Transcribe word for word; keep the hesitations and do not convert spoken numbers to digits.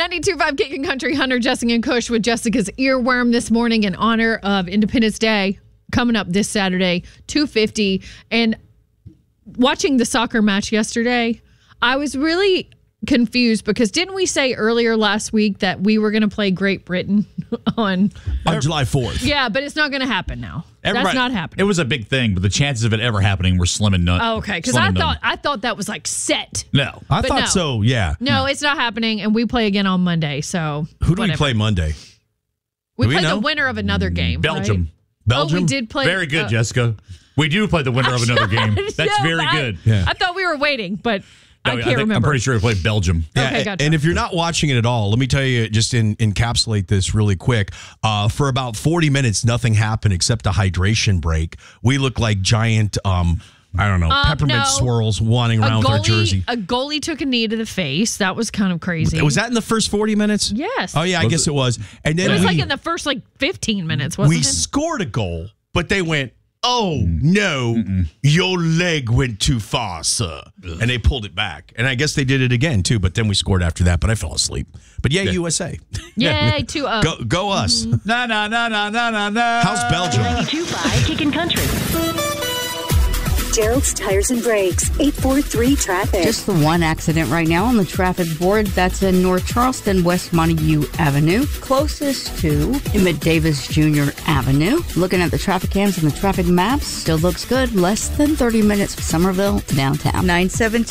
ninety-two point five Kicking Country, Hunter, Jessica, and Kush with Jessica's Earworm this morning in honor of Independence Day coming up this Saturday, two fifty. And watching the soccer match yesterday, I was really confused because didn't we say earlier last week that we were going to play Great Britain on on July fourth? Yeah, but it's not going to happen now. Everybody, That's not happening. It was a big thing, but the chances of it ever happening were slim and none. Oh, okay, because I thought I thought that was like set. No, I But thought no. so. Yeah. No, it's not happening, and we play again on Monday. So Who do we whatever. play Monday? We Do we play know? the winner of another game. Belgium. Right? Belgium. Oh, we did play. Very good, uh, Jessica. We do play the winner of another game. That's no, very I- good. Yeah. I thought we were waiting, but No, I can't think- remember. I'm pretty sure we played Belgium. Yeah, Okay, a- gotcha. and if you're not watching it at all, let me tell you, just in, encapsulate this really quick. Uh, for about forty minutes, nothing happened except a hydration break. We look like giant, um, I don't know, Um, peppermint no. swirls wanting a around with our jersey. goalie, a goalie took a knee to the face. That was kind of crazy. Was that in the first forty minutes? Yes. Oh, yeah, I Was guess it? it was. And then It was we, like in the first like fifteen minutes, wasn't we it? scored a goal, but they went, oh, no, your leg went too far, sir. And they pulled it back. And I guess they did it again, too, but then we scored after that, but I fell asleep. But yeah, U S A. Yay, two oh. Go, go us. Na na na na na na na. How's Belgium? ninety-two point five Kicking Country. Gerald's Tires and Brakes, eight four three traffic. Just the one accident right now on the traffic board. That's in North Charleston, West Montague Avenue, closest to Emmett Davis Junior Avenue. Looking at the traffic cams and the traffic maps, still looks good. Less than thirty minutes from Somerville to downtown. nine seventeen